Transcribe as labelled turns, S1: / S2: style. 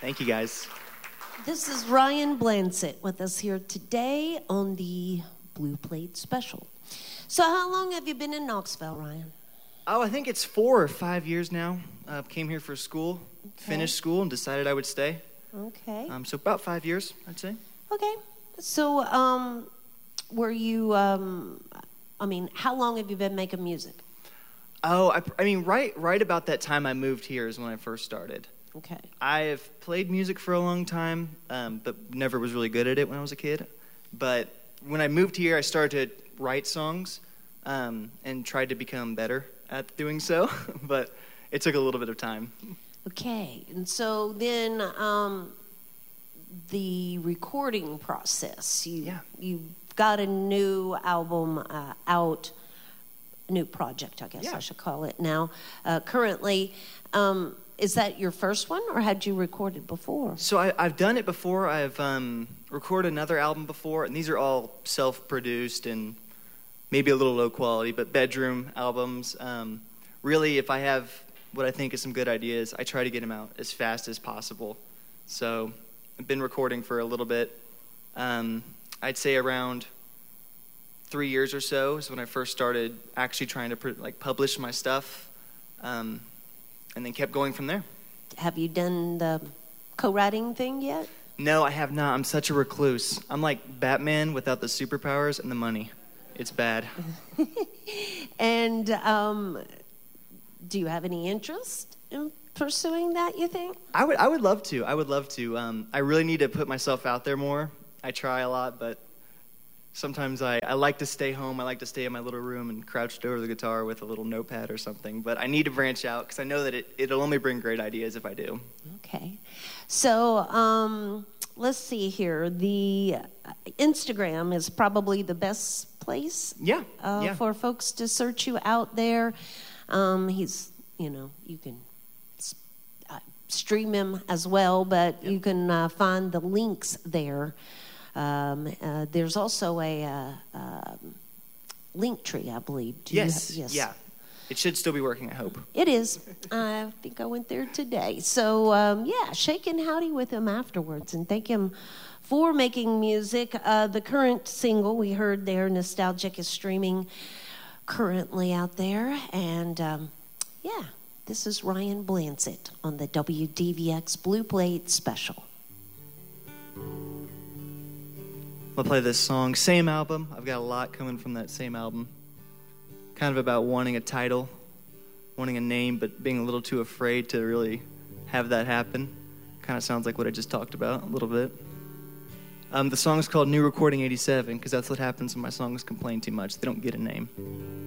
S1: Thank you, guys.
S2: This is Ryan Blansett with us here today on the Blue Plate Special. So how long have you been in Knoxville, Ryan?
S1: Oh, I think it's 4 or 5 years now. Came here for school, finished school, and decided I would stay.
S2: Okay.
S1: So about 5 years, I'd say.
S2: Okay. So were you, how long have you been making music?
S1: Oh, I mean, right about that time I moved here is when I first started.
S2: Okay.
S1: I have played music for a long time, but never was really good at it when I was a kid. But when I moved here, I started to write songs and tried to become better at doing so, but it took a little bit of time.
S2: Okay, and so then the recording process, you got a new album out, new project, I guess I should call it now, currently. Is that your first one, or had you recorded before?
S1: So I've done it before. I've recorded another album before, and these are all self-produced and maybe a little low quality, but bedroom albums. Really, if I have what I think is some good ideas, I try to get them out as fast as possible. So I've been recording for a little bit. I'd say around 3 years or so is when I first started actually trying to publish my stuff. And then kept going from there.
S2: Have you done the co-writing thing yet?
S1: No, I have not. I'm such a recluse. I'm like Batman without the superpowers and the money. It's bad.
S2: And do you have any interest in pursuing that, you think?
S1: I would love to. I really need to put myself out there more. I try a lot, but sometimes I like to stay home. I like to stay in my little room and crouched over the guitar with a little notepad or something. But I need to branch out because I know that it'll only bring great ideas if I do.
S2: Okay. So let's see here. The Instagram is probably the best place for folks to search you out there. You can stream him as well, but you can find the links there. There's also a link tree, I believe.
S1: Yes. Yeah. It should still be working, I hope.
S2: It is. I think I went there today. So, shake and howdy with him afterwards and thank him for making music. The current single we heard there, Nostalgic, is streaming currently out there. And, this is Ryan Blansett on the WDVX Blue Plate Special.
S1: I'll play this song, same album. I've got a lot coming from that same album. Kind of about wanting a title, wanting a name, but being a little too afraid to really have that happen. Kind of sounds like what I just talked about a little bit. The song is called New Recording 87, because that's what happens when my songs complain too much. They don't get a name.